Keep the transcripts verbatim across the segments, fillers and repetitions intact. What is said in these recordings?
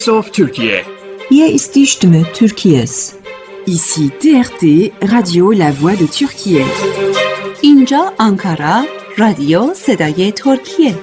of Türkiye. Hier ist die Stimme Türkiye's. Ici T R T, Radio La Voix de Türkiye. اینجا Ankara, رادیو صدای ترکیه.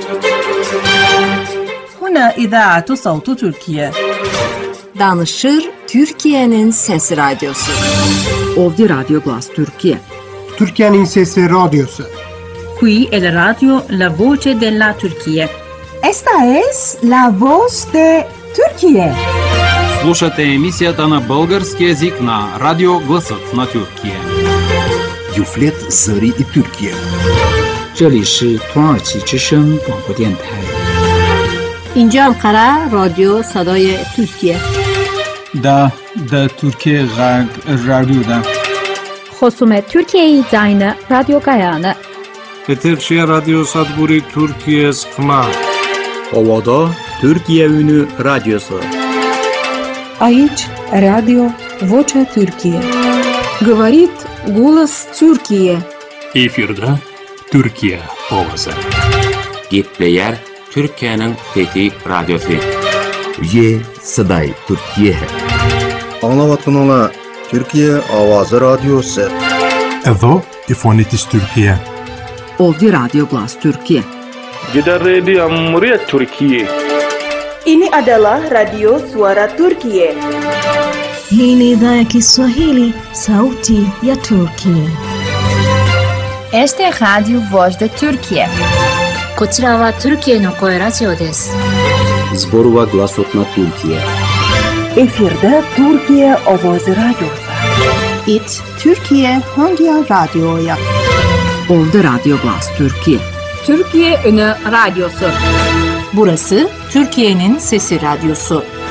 هنا إذاعة صوت تركيا. Danışır Türkiye'nin Sesi Radyosu. Ovdje Radio Glas Türkiye. Türkiye'nin Sesi Radyosu. Qui è la radio La Voce della Turchia. Esta es La Voz de Türkiye. Слушате емисията на български език на Радио Гласът на Türkiye. Юфлет Зари и Türkiye. 这里是土耳其之声广播电台。 اینجا انقره رادیو صدای ترکیه. دا دا Türkiye رادیو. خصوم Türkiye زاین رادیو گایانه. Eterşehir Radyo Sadburi Türkiye Sıkma. Ovada Türkiye Ünü Radyosu. Aici Radio Vocea Türkiye. Говорит голос Türkiye. Efirde Türkiye Ovası. Gitleyer Türkiye'nin Fethi Radyosu. Ye Saday Türkiye. Anlavatın Türkiye Avazı Radyosu. Evo İfonitis Türkiye. Ovdje Radio Glas Türkiye. Gider Radio Cumhuriyet Türkiye. Ini adalah Radio Suara Turkiye. Hii ni idhaa ya Kiswahili, Sauti ya Turkiye. Este é Radio Voz de Turkiye. こちらはトルキエの声ラジオです。 Zborova Glasot na Türkiye. Efirde Türkiye Ovoz Radyosu. It Türkiye Hangi Radyo'ya? Ovdje Radio Glas Türkiye. Türkiye Ünü Radyosu. Burası Türkiye'nin Sesi Radyosu.